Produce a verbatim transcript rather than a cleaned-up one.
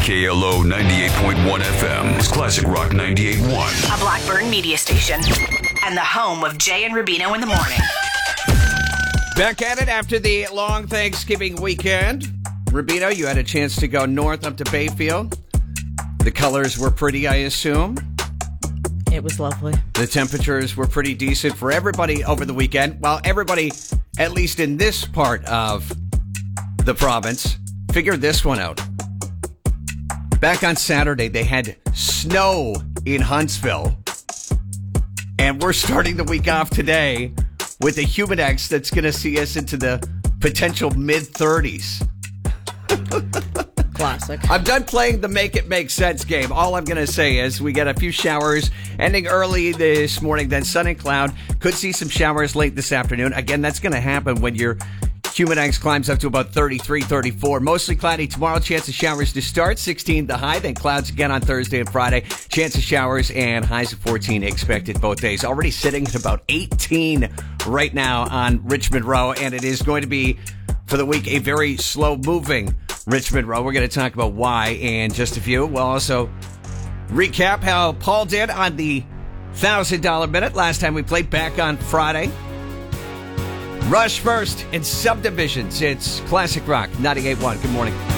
K L O ninety-eight point one F M. Classic Rock ninety-eight point one. A Blackburn media station. And the home of Jay and Rubino in the morning. Back at it after the long Thanksgiving weekend. Rubino, you had a chance to go north up to Bayfield. The colors were pretty, I assume. It was lovely. The temperatures were pretty decent for everybody over the weekend. Well, everybody, at least in this part of the province, figure this one out. Back on Saturday, they had snow in Huntsville. And we're starting the week off today with a Humidex that's going to see us into the potential mid-thirties. Classic. I'm done playing the make it make sense game. All I'm going to say is we get a few showers ending early this morning, then sun and cloud. Could see some showers late this afternoon. Again, that's going to happen when your Humidex climbs up to about thirty-three, thirty-four. Mostly cloudy tomorrow. Chance of showers to start. sixteen the high. Then clouds again on Thursday and Friday. Chance of showers and highs of fourteen expected both days. Already sitting at about eighteen right now on Richmond Row. And it is going to be, for the week, a very slow-moving Richmond Row. We're going to talk about why in just a few. We'll also recap how Paul did on the one thousand dollars minute last time we played back on Friday. Rush first in Subdivisions. It's Classic Rock ninety-eight point one. Good morning.